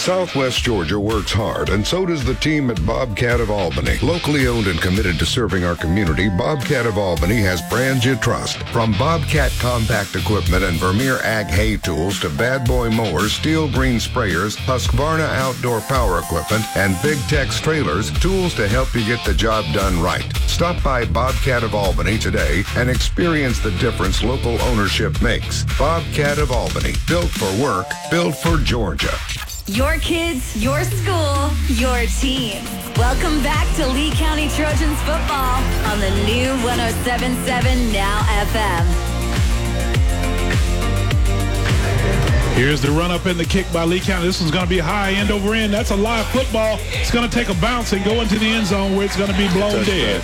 Southwest Georgia works hard, and so does the team at Bobcat of Albany. Locally owned and committed to serving our community, Bobcat of Albany has brands you trust. From Bobcat compact equipment and Vermeer Ag hay tools to Bad Boy mowers, Steel Green sprayers, Husqvarna outdoor power equipment, and Big Tex trailers, tools to help you get the job done right. Stop by Bobcat of Albany today and experience the difference local ownership makes. Bobcat of Albany, built for work, built for Georgia. Your kids, your school, your team. Welcome back to Lee County Trojans football on the new 107.7 Now FM. Here's the run-up and the kick by Lee County. This one's going to be high end over end. That's a live football. It's going to take a bounce and go into the end zone where it's going to be blown dead.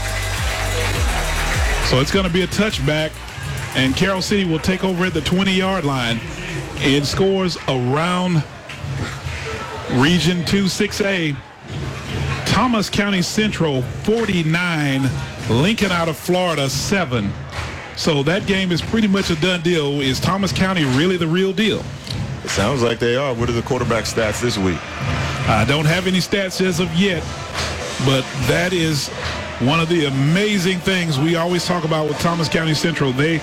So it's going to be a touchback, and Carroll City will take over at the 20-yard line. It scores around Region 2 6A. Thomas County Central 49, Lincoln out of Florida 7. So that game is pretty much a done deal. Is Thomas County really the real deal? It sounds like they are. What are the quarterback stats this week? I don't have any stats as of yet, but that is one of the amazing things we always talk about with Thomas County Central. They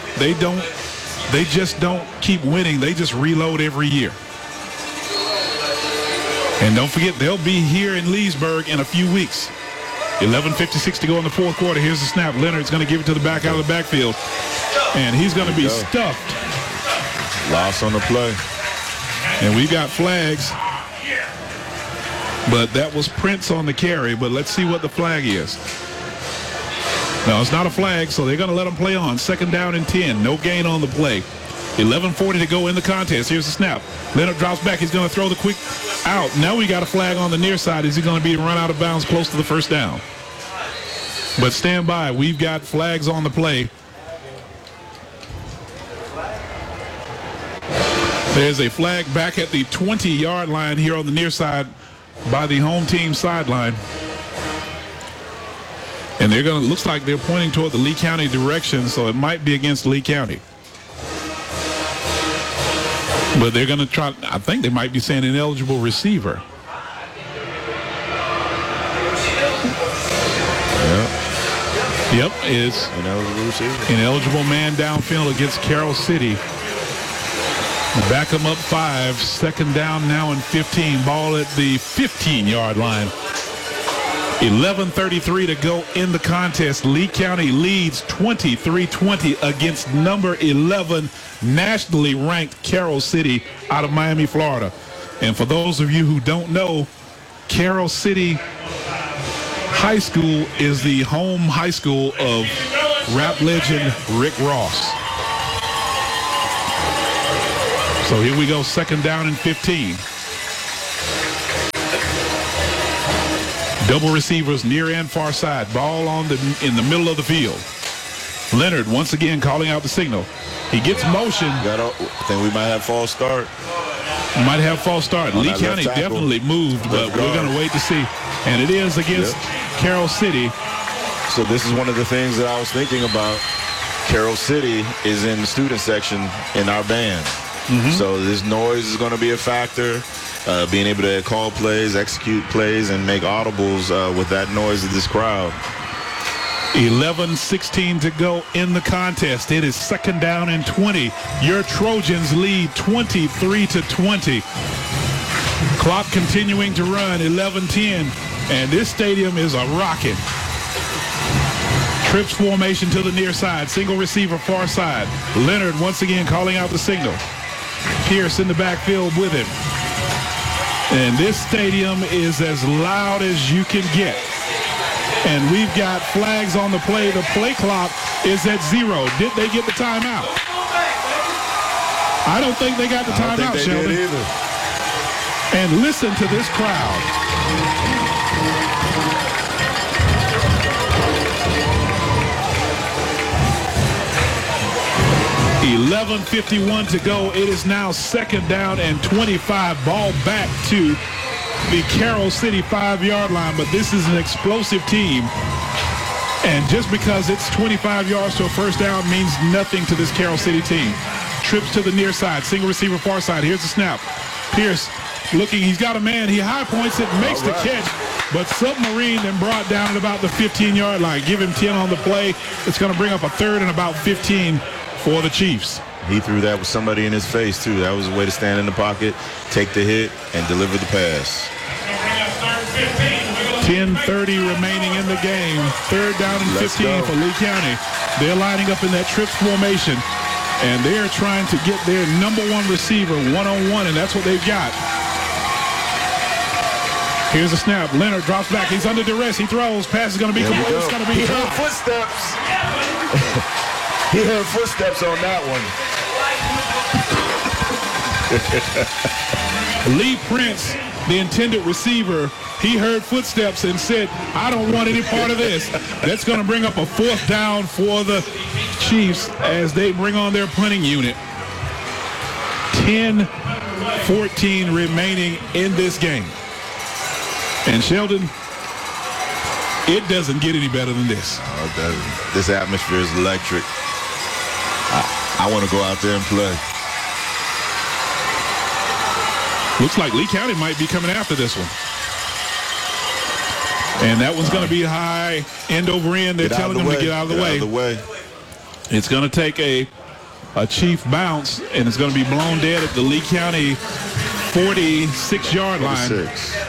just don't keep winning. They just reload every year. And don't forget, they'll be here in Leesburg in a few weeks. 11:56 to go in the fourth quarter. Here's the snap. Leonard's going to give it to the back out of the backfield. And he's going to be stuffed. Loss on the play. And we got flags. But that was Prince on the carry. But let's see what the flag is. No, it's not a flag, so they're going to let him play on. 2nd down and 10. No gain on the play. 11:40 to go in the contest. Here's the snap. Leonard drops back. He's going to throw the quick out. Now we got a flag on the near side. Is he going to be run out of bounds close to the first down? But stand by. We've got flags on the play. There's a flag back at the 20-yard line here on the near side by the home team sideline. And they're going to, looks like they're pointing toward the Lee County direction, so it might be against Lee County. But they're going to try, I think they might be saying ineligible receiver. Yep, is ineligible man downfield against Carroll City. Back them up 5, 2nd down now and 15. Ball at the 15-yard line. 11:33 to go in the contest. Lee County leads 23-20 against number 11, nationally ranked Carroll City out of Miami, Florida. And for those of you who don't know, Carroll City High School is the home high school of rap legend Rick Ross. So here we go, 2nd down and 15. Double receivers near and far side. Ball on in the middle of the field. Leonard once again calling out the signal. He gets motion. I think we might have false start. Might have false start. Lee County definitely moved, but we're going to wait to see. And it is against Carroll City. So this is one of the things that I was thinking about. Carroll City is in the student section in our band. So this noise is going to be a factor. Being able to call plays, execute plays, and make audibles with that noise of this crowd. 11:16 to go in the contest. It is 2nd down and 20. Your Trojans lead 23-20. Clock continuing to run, 11:10. And this stadium is a rocking. Trips formation to the near side. Single receiver far side. Leonard once again calling out the signal. Pierce in the backfield with him. And this stadium is as loud as you can get. And we've got flags on the play. The play clock is at 0. Did they get the timeout? I don't think they got the timeout, Sheldon. Did either. And listen to this crowd. $11:51 to go. It is now 2nd down and 25. Ball back to the Carroll City 5-yard line, but this is an explosive team. And just because it's 25 yards to a first down means nothing to this Carroll City team. Trips to the near side, single receiver far side. Here's the snap. Pierce looking, he's got a man, he high points it, makes the catch, but submarine then brought down at about the 15-yard line. Give him 10 on the play. It's going to bring up a third and about 15 for the Chiefs. He threw that with somebody in his face, too. That was a way to stand in the pocket, take the hit, and deliver the pass. 10:30 remaining in the game. Third down and 15 for Lee County. They're lining up in that trips formation, and they're trying to get their number one receiver one-on-one, and that's what they've got. Here's a snap. Leonard drops back. He's under duress. He throws. Pass is going to be caught. It's going to be He heard footsteps. He heard footsteps on that one. Lee Prince, the intended receiver, he heard footsteps and said, I don't want any part of this. That's going to bring up a fourth down for the Chiefs as they bring on their punting unit. 10-14 remaining in this game. And Sheldon, it doesn't get any better than this. Oh, it doesn't. This atmosphere is electric. I want to go out there and play. Looks like Lee County might be coming after this one. And that one's going to be high, end over end. They're telling them to get out of the way. It's going to take a Chief bounce, and it's going to be blown dead at the Lee County 46-yard line.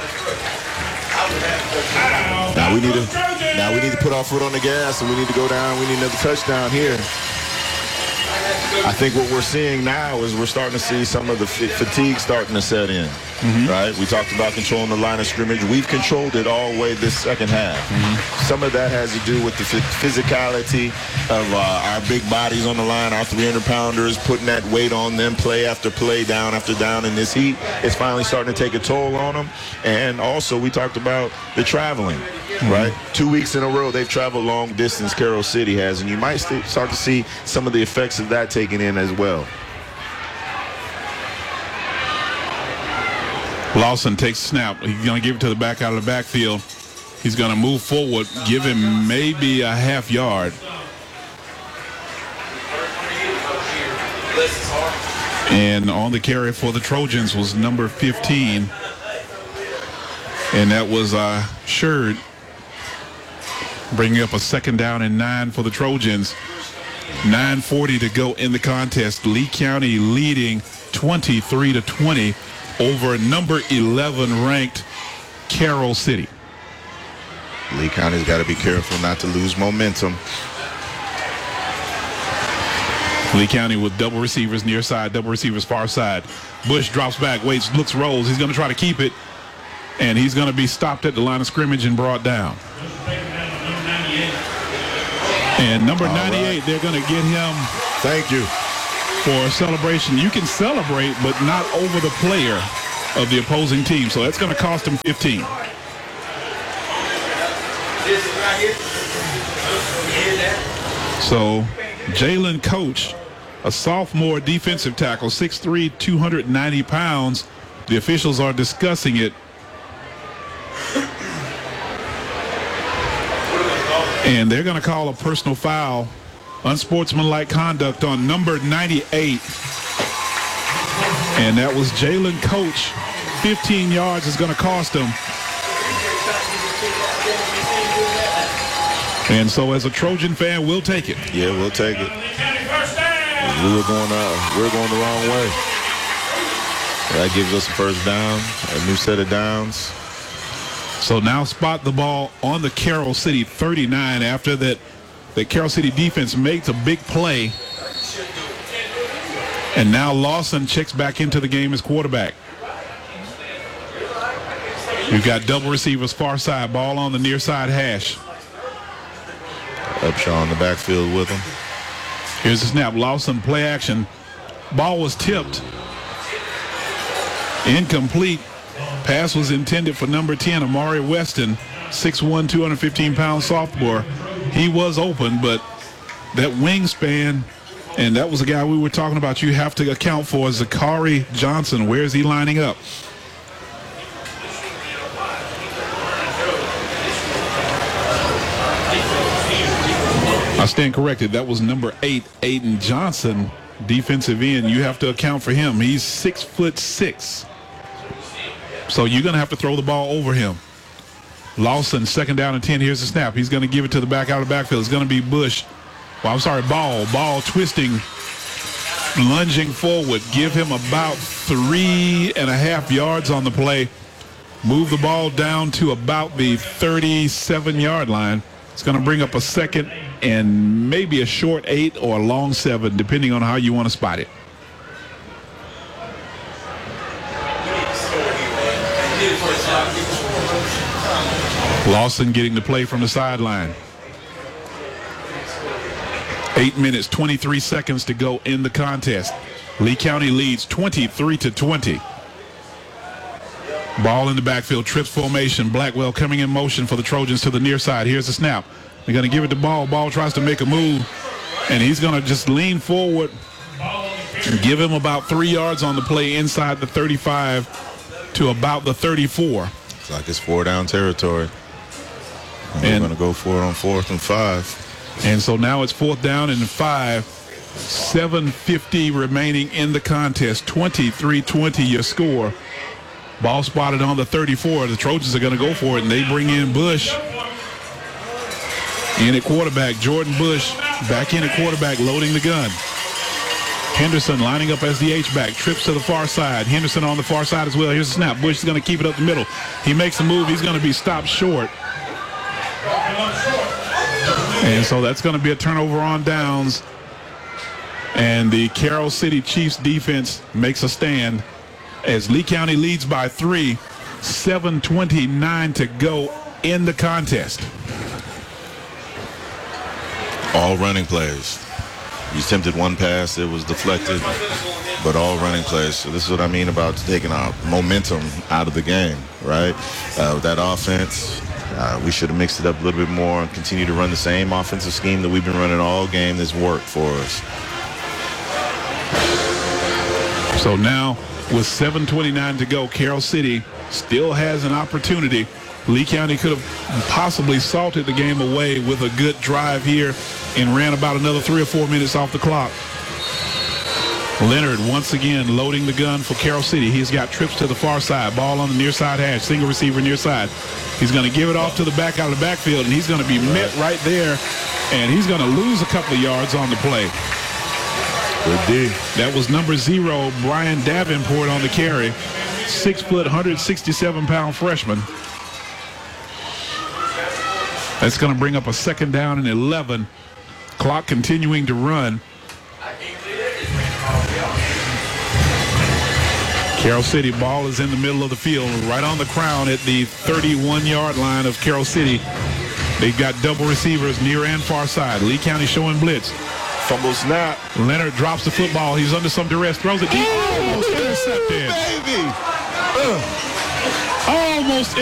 Now we need to put our foot on the gas, and we need to go down. We need another touchdown here. I think what we're seeing now is we're starting to see some of the fatigue starting to set in, right? We talked about controlling the line of scrimmage. We've controlled it all the way this second half. Some of that has to do with the physicality of our big bodies on the line, our 300-pounders, putting that weight on them play after play, down after down in this heat. It's finally starting to take a toll on them. And also we talked about the traveling, right? 2 weeks in a row they've traveled long distance, Carroll City has, and you might start to see some of the effects of that taking in as well. Lawson takes a snap. He's going to give it to the back out of the backfield. He's going to move forward, give him maybe a half yard. And on the carry for the Trojans was number 15. And that was Sherd, bringing up a second down and 9 for the Trojans. 9:40 to go in the contest. Lee County leading 23-20 over number 11 ranked Carroll City. Lee County's got to be careful not to lose momentum. Lee County with double receivers near side, double receivers far side. Bush drops back, waits, looks, rolls. He's going to try to keep it, and he's going to be stopped at the line of scrimmage and brought down. And number 98, they're going to get him. Thank you. For a celebration. You can celebrate, but not over the player of the opposing team. So that's going to cost him 15. So Jalen Coach, a sophomore defensive tackle, 6'3", 290 pounds. The officials are discussing it. And they're going to call a personal foul, unsportsmanlike conduct on number 98. And that was Jalen Coach. 15 yards is going to cost him. And so as a Trojan fan, we'll take it. Yeah, we'll take it. We're going the wrong way. That gives us a first down, a new set of downs. So now spot the ball on the Carroll City 39 after that. The Carroll City defense makes a big play. And now Lawson checks back into the game as quarterback. We've got double receivers far side, ball on the near side hash. Upshaw in the backfield with him. Here's the snap. Lawson play action. Ball was tipped. Incomplete. Pass was intended for number 10, Amari Weston, 6'1", 215-pound sophomore. He was open, but that wingspan, and that was the guy we were talking about you have to account for, Zachary Johnson. Where is he lining up? I stand corrected. That was number 8, Aiden Johnson, defensive end. You have to account for him. He's 6'6". So you're going to have to throw the ball over him. Lawson, second down and 10. Here's the snap. He's going to give it to the back out of the backfield. It's going to be Bush. Well, I'm sorry, Ball twisting, lunging forward. Give him about 3.5 yards on the play. Move the ball down to about the 37-yard line. It's going to bring up a second and maybe a short 8 or a long 7, depending on how you want to spot it. Lawson getting the play from the sideline. 8 minutes, 23 seconds to go in the contest. Lee County leads 23-20. Ball in the backfield, trips formation. Blackwell coming in motion for the Trojans to the near side. Here's the snap. They're going to give it to Ball. Ball tries to make a move, and he's going to just lean forward and give him about 3 yards on the play inside the 35 to about the 34. It's like it's 4-down territory. And we're going to go for it on 4th and 5. And so now it's 4th down and 5. 7:50 remaining in the contest. 23-20 your score. Ball spotted on the 34. The Trojans are going to go for it, and they bring in Bush in at quarterback. Jordan Bush back in at quarterback, loading the gun. Henderson lining up as the H-back. Trips to the far side. Henderson on the far side as well. Here's the snap. Bush is going to keep it up the middle. He makes a move. He's going to be stopped short. And so that's going to be a turnover on downs. And the Carroll City Chiefs defense makes a stand as Lee County leads by 3. 7:29 to go in the contest. All running plays. He attempted one pass, it was deflected, but all running plays. So this is what I mean about taking our momentum out of the game, right? With that offense, we should have mixed it up a little bit more and continue to run the same offensive scheme that we've been running all game that's worked for us. So now with 7:29 to go, Carroll City still has an opportunity. Lee County could have possibly salted the game away with a good drive here and ran about another 3 or 4 minutes off the clock. Leonard once again loading the gun for Carroll City. He's got trips to the far side. Ball on the near side hash. Single receiver near side. He's going to give it off to the back out of the backfield, and he's going to be met right there, and he's going to lose a couple of yards on the play. Good D. That was number 0, Brian Davenport on the carry. 6 foot, 167-pound freshman. That's going to bring up a second down and 11. Clock continuing to run. Carroll City ball is in the middle of the field, right on the crown at the 31-yard line of Carroll City. They've got double receivers near and far side. Lee County showing blitz. Fumble snap. Leonard drops the football. He's under some duress. Throws it deep. Almost intercepted. Baby. Almost